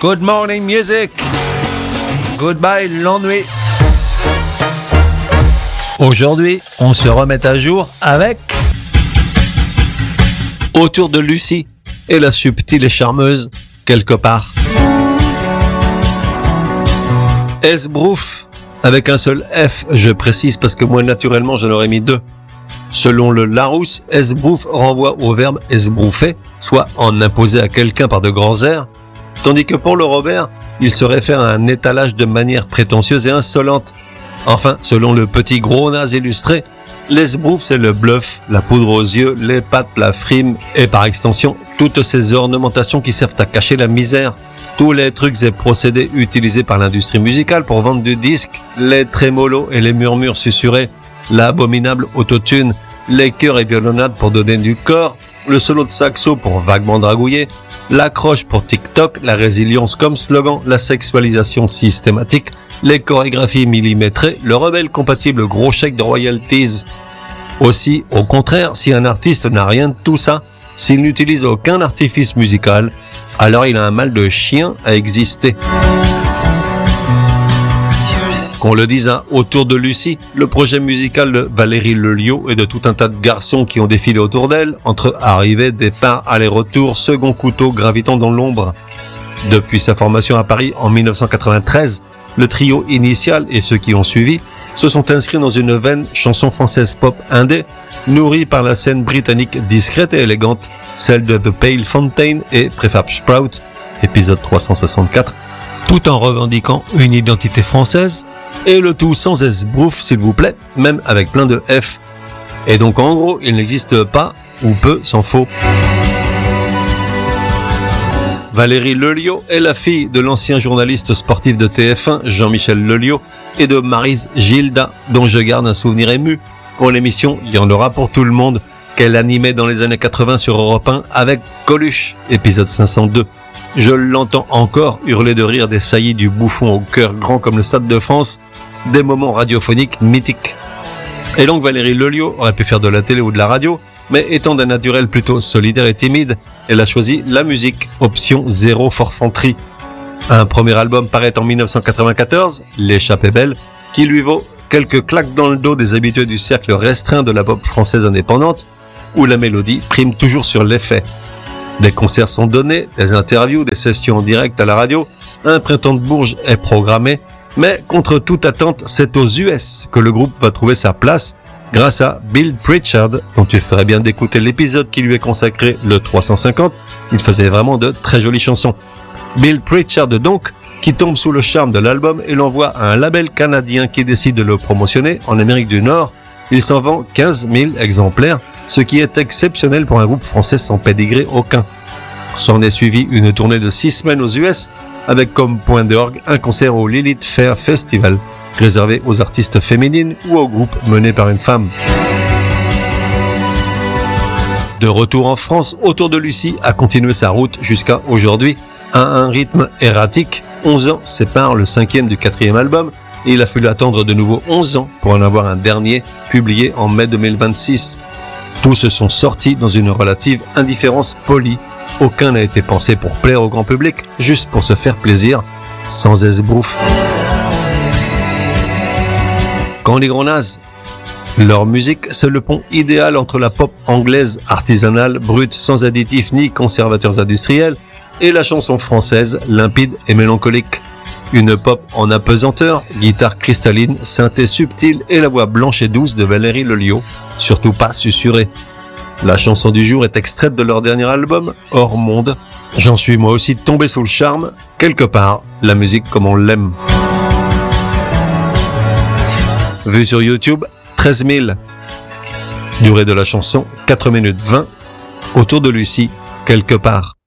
Good morning music. Goodbye l'ennui. Aujourd'hui, on se remet à jour avec Autour de Lucie et la subtile et charmeuse quelque part. Esbrouf avec un seul F, je précise parce que moi naturellement j'en aurais mis 2. Selon le Larousse, esbrouf renvoie au verbe esbrouffer, soit en imposer à quelqu'un par de grands airs, tandis que pour le Robert, il se réfère à un étalage de manière prétentieuse et insolente. Enfin, selon le petit gros naze illustré, l'esbrouf c'est le bluff, la poudre aux yeux, les pattes, la frime et par extension, toutes ces ornementations qui servent à cacher la misère. Tous les trucs et procédés utilisés par l'industrie musicale pour vendre du disque, les trémolos et les murmures susurrés, l'abominable autotune, les chœurs et violonnades pour donner du corps, le solo de saxo pour vaguement dragouiller, l'accroche pour TikTok, la résilience comme slogan, la sexualisation systématique, les chorégraphies millimétrées, le rebelle compatible gros chèque de royalties. Aussi, au contraire, si un artiste n'a rien de tout ça, s'il n'utilise aucun artifice musical, alors il a un mal de chien à exister. Qu'on le dise Autour de Lucie, le projet musical de Valérie Lelio et de tout un tas de garçons qui ont défilé autour d'elle, entre arrivée, départ, aller-retour, second couteau gravitant dans l'ombre. Depuis sa formation à Paris en 1993, le trio initial et ceux qui ont suivi se sont inscrits dans une veine chanson française pop indé, nourrie par la scène britannique discrète et élégante, celle de The Pale Fountain et Prefab Sprout, épisode 364, tout en revendiquant une identité française, et le tout sans esbrouf s'il vous plaît, même avec plein de F. Et donc en gros, il n'existe pas, ou peu, sans faux. Valérie Lelio est la fille de l'ancien journaliste sportif de TF1, Jean-Michel Lelio, et de Maryse Gilda, dont je garde un souvenir ému pour l'émission Il y en aura pour tout le monde, qu'elle animait dans les années 80 sur Europe 1 avec Coluche, épisode 502. Je l'entends encore hurler de rire des saillies du bouffon au cœur grand comme le Stade de France, des moments radiophoniques mythiques. Et donc Valérie Lelio aurait pu faire de la télé ou de la radio, mais étant d'un naturel plutôt solidaire et timide, elle a choisi la musique, option zéro forfanterie. Un premier album paraît en 1994, L'échappée belle, qui lui vaut quelques claques dans le dos des habitués du cercle restreint de la pop française indépendante, où la mélodie prime toujours sur l'effet. Des concerts sont donnés, des interviews, des sessions en direct à la radio, un printemps de Bourges est programmé, mais contre toute attente, c'est aux US que le groupe va trouver sa place, grâce à Bill Pritchard, dont tu ferais bien d'écouter l'épisode qui lui est consacré, le 350, il faisait vraiment de très jolies chansons. Bill Pritchard donc, qui tombe sous le charme de l'album et l'envoie à un label canadien qui décide de le promotionner en Amérique du Nord. Il s'en vend 15 000 exemplaires, ce qui est exceptionnel pour un groupe français sans pédigré aucun. S'en est suivi une tournée de 6 semaines aux US, avec comme point d'orgue un concert au Lilith Fair Festival, réservé aux artistes féminines ou aux groupes menés par une femme. De retour en France, Autour de Lucie a continué sa route jusqu'à aujourd'hui, à un rythme erratique. 11 ans séparent le 5e du 4e album, et il a fallu attendre de nouveau 11 ans pour en avoir un dernier, publié en mai 2026. Tous se sont sortis dans une relative indifférence polie. Aucun n'a été pensé pour plaire au grand public, juste pour se faire plaisir, sans esbrouf. Quand les gros nazes, leur musique, c'est le pont idéal entre la pop anglaise artisanale, brute, sans additifs ni conservateurs industriels, et la chanson française, limpide et mélancolique. Une pop en apesanteur, guitare cristalline, synthé subtile et la voix blanche et douce de Valérie Lelio, surtout pas susurrée. La chanson du jour est extraite de leur dernier album, Hors Monde. J'en suis moi aussi tombé sous le charme, quelque part, la musique comme on l'aime. Vue sur YouTube, 13 000. Durée de la chanson, 4 minutes 20. Autour de Lucie, quelque part.